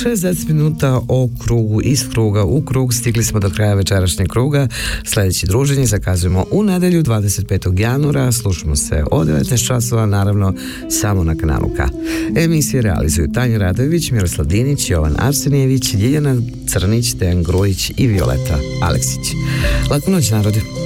60 minuta o krugu, iz kruga u krug. Stigli smo do kraja večerašnjeg kruga. Sljedeći druženje zakazujemo u nedjelju 25. januara. Slušamo se od 19 časova, naravno samo na kanalu K. Emisije realizuju Tanja Radojević, Miroslav Dinić, Jovan Arsenijević, Ljiljana Crnić, Dejan Grujić i Violeta Aleksić. Laku noć, narode.